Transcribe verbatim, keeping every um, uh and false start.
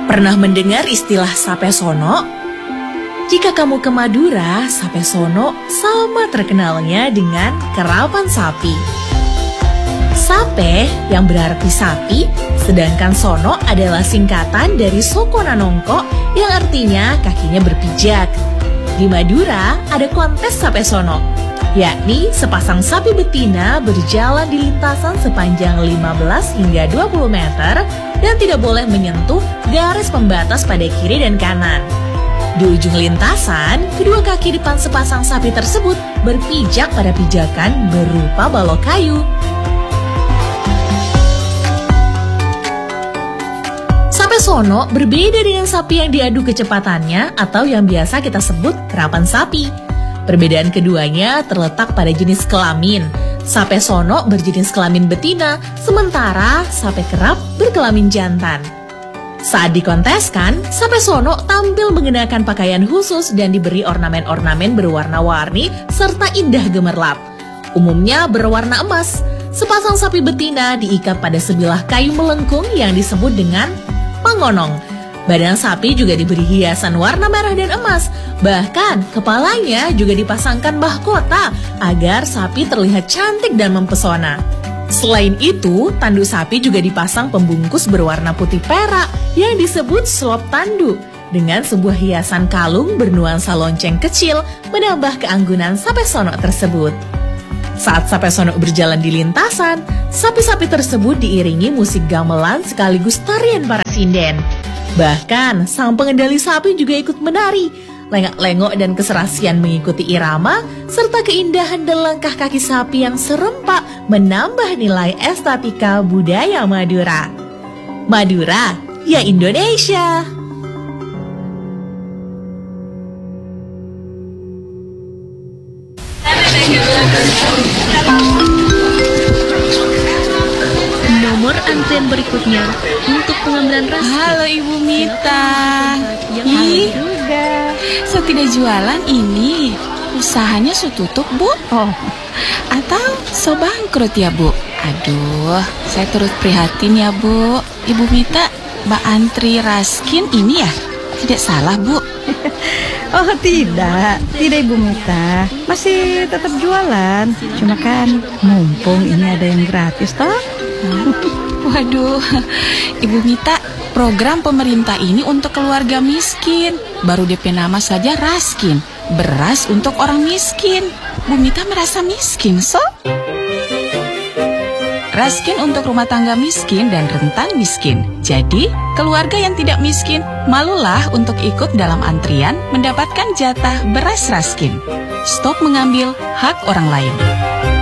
Pernah mendengar istilah sape sono? Jika kamu ke Madura, sape sono sama terkenalnya dengan kerapan sapi. Sape yang berarti sapi, sedangkan sono adalah singkatan dari Sokona Nongko yang artinya kakinya berpijak. Di Madura ada kontes sape sono, yakni sepasang sapi betina berjalan di lintasan sepanjang lima belas hingga dua puluh meter dan tidak boleh menyentuh garis pembatas pada kiri dan kanan. Di ujung lintasan, kedua kaki depan sepasang sapi tersebut berpijak pada pijakan berupa balok kayu. Sape sono berbeda dengan sapi yang diadu kecepatannya atau yang biasa kita sebut kerapan sapi. Perbedaan keduanya terletak pada jenis kelamin. Sape sono berjenis kelamin betina, sementara sape kerap berkelamin jantan. Saat dikonteskan, sape sono tampil mengenakan pakaian khusus dan diberi ornamen-ornamen berwarna-warni serta indah gemerlap. Umumnya berwarna emas. Sepasang sapi betina diikat pada sebilah kayu melengkung yang disebut dengan pangonong. Badan sapi juga diberi hiasan warna merah dan emas. Bahkan kepalanya juga dipasangkan mahkota agar sapi terlihat cantik dan mempesona. Selain itu, tanduk sapi juga dipasang pembungkus berwarna putih perak yang disebut slop tanduk dengan sebuah hiasan kalung bernuansa lonceng kecil menambah keanggunan sape sono tersebut. Saat sape sono berjalan di lintasan, sapi-sapi tersebut diiringi musik gamelan sekaligus tarian para sinden. Bahkan, sang pengendali sapi juga ikut menari, lengak-lengok dan keserasian mengikuti irama, serta keindahan dan langkah kaki sapi yang serempak menambah nilai estetika budaya Madura. Madura, ya Indonesia! Nomor antrian berikutnya untuk pengambilan rasa. Halo Ibu Mita. Ih, so tidak jualan ini. Usahanya so tutup, Bu? Oh, Atau so bangkrut ya, Bu? Aduh, saya turut prihatin ya, Bu. Ibu Mita, Mbak antri Raskin ini ya? Tidak salah, Bu? oh tidak, tidak Ibu Mita, masih tetap jualan. Cuma kan mumpung ini ada yang gratis toh. Waduh, Ibu Mita, program pemerintah ini untuk keluarga miskin. Baru D P nama saja Raskin, beras untuk orang miskin. Bu Mita merasa miskin, so? Raskin untuk rumah tangga miskin dan rentan miskin. Jadi, keluarga yang tidak miskin, malulah untuk ikut dalam antrian mendapatkan jatah beras Raskin. Stop mengambil hak orang lain.